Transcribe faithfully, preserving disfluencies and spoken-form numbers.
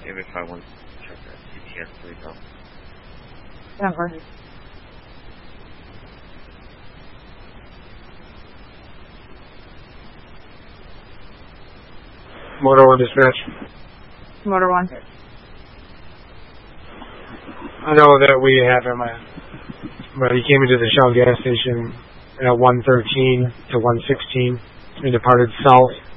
Maybe if I want to check that C T S result. Never. Motor one dispatch. Motor one. I know that we have him, uh, but he came into the Shell gas station at one thirteen to one sixteen and departed south